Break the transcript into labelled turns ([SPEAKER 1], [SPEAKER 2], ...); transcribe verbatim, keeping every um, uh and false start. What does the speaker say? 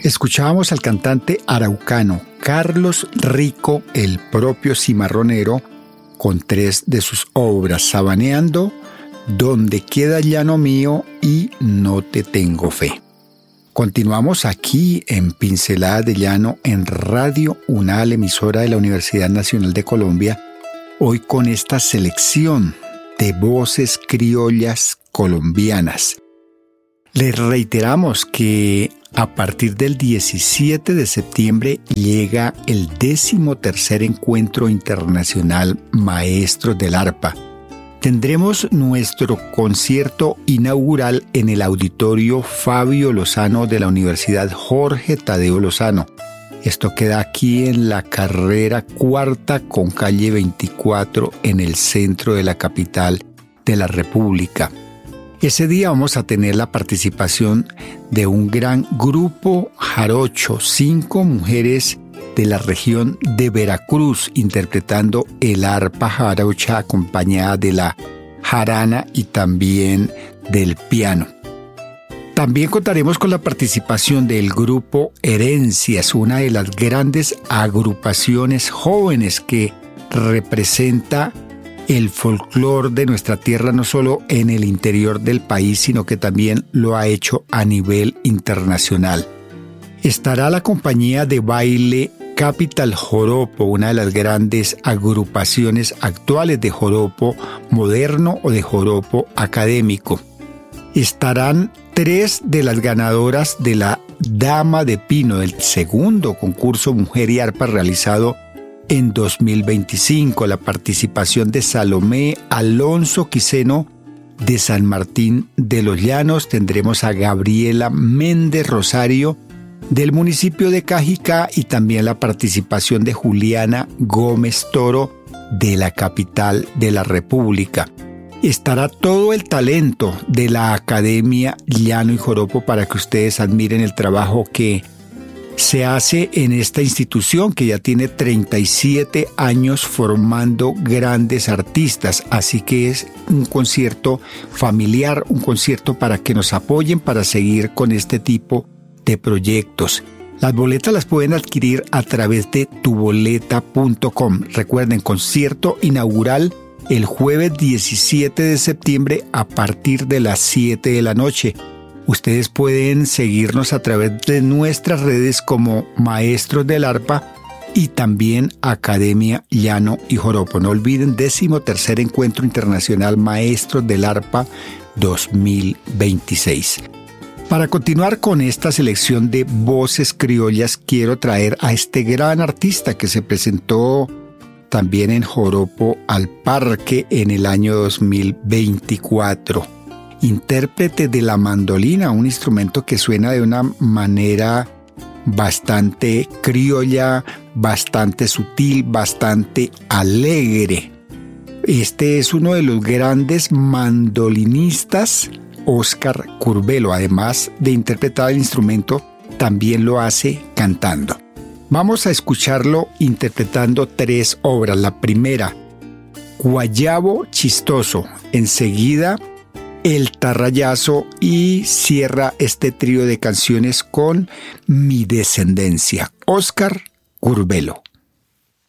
[SPEAKER 1] Escuchábamos al cantante araucano Carlos Rico, el propio cimarronero, con tres de sus obras: Sabaneando, Donde queda llano mío y No te tengo fe. Continuamos aquí en Pinceladas de Llano en Radio UNAL, emisora de la Universidad Nacional de Colombia, hoy con esta selección de voces criollas colombianas. Les reiteramos que a partir del diecisiete de septiembre llega el décimo tercer Encuentro Internacional Maestros del Arpa. Tendremos nuestro concierto inaugural en el Auditorio Fabio Lozano de la Universidad Jorge Tadeo Lozano. Esto queda aquí en la carrera cuarta con calle veinticuatro en el centro de la capital de la República. Ese día vamos a tener la participación de un gran grupo jarocho, cinco mujeres de la región de Veracruz, interpretando el arpa jarocha acompañada de la jarana y también del piano. También contaremos con la participación del grupo Herencias, una de las grandes agrupaciones jóvenes que representa el folclore de nuestra tierra, no solo en el interior del país, sino que también lo ha hecho a nivel internacional. Estará la compañía de baile Capital Joropo, una de las grandes agrupaciones actuales de joropo moderno o de joropo académico. Estarán tres de las ganadoras de la Dama de Pino, del segundo concurso Mujer y Arpa realizado en dos mil veinticinco, la participación de Salomé Alonso Quiseno de San Martín de los Llanos. Tendremos a Gabriela Méndez Rosario del municipio de Cajicá y también la participación de Juliana Gómez Toro de la capital de la República. Estará todo el talento de la Academia Llano y Joropo para que ustedes admiren el trabajo que se hace en esta institución que ya tiene treinta y siete años formando grandes artistas. Así que es un concierto familiar, un concierto para que nos apoyen para seguir con este tipo de proyectos. Las boletas las pueden adquirir a través de tu boleta punto com. Recuerden, concierto inaugural el jueves diecisiete de septiembre a partir de las siete de la noche. Ustedes pueden seguirnos a través de nuestras redes como Maestros del Arpa y también Academia Llano y Joropo. No olviden, décimo tercer Encuentro Internacional Maestros del Arpa dos mil veintiséis. Para continuar con esta selección de voces criollas, quiero traer a este gran artista que se presentó también en Joropo al Parque en el año dos mil veinticuatro. Intérprete de la mandolina, un instrumento que suena de una manera bastante criolla, bastante sutil, bastante alegre. Este es uno de los grandes mandolinistas, Óscar Curbelo. Además de interpretar el instrumento, también lo hace cantando. Vamos a escucharlo interpretando tres obras. La primera, Guayabo Chistoso. Enseguida, El Tarrayazo, y cierra este trío de canciones con Mi Descendencia. Óscar Curbelo.